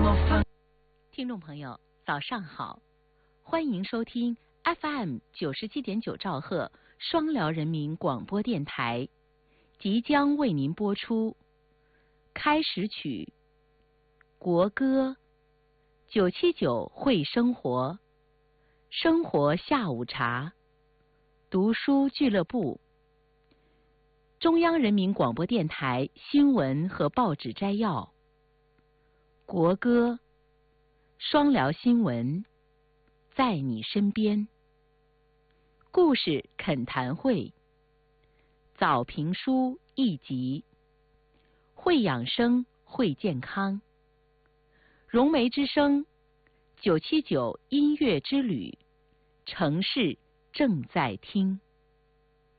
听众朋友，早上好，欢迎收听 FM 97.9兆赫双辽人民广播电台，即将为您播出开始曲、国歌、979会生活、生活下午茶、读书俱乐部、中央人民广播电台新闻和报纸摘要、国歌、双辽新闻，在你身边，故事恳谈会，早评书一集，会养生会健康，融媒之声979音乐之旅，城市正在听。